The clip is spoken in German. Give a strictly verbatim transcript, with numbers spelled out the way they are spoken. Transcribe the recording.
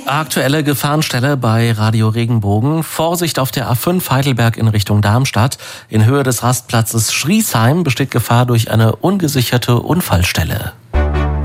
Aktuelle Gefahrenstelle bei Radio Regenbogen. Vorsicht auf der A fünf Heidelberg in Richtung Darmstadt. In Höhe des Rastplatzes Schriesheim besteht Gefahr durch eine ungesicherte Unfallstelle.